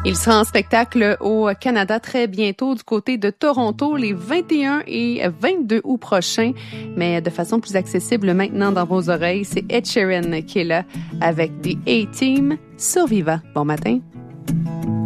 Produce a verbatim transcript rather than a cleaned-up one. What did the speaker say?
Il sera en spectacle au Canada très bientôt du côté de Toronto les vingt et un et vingt-deux août prochains. Mais de façon plus accessible maintenant dans vos oreilles, c'est Ed Sheeran qui est là avec The A-Team sur Viva. Bon matin.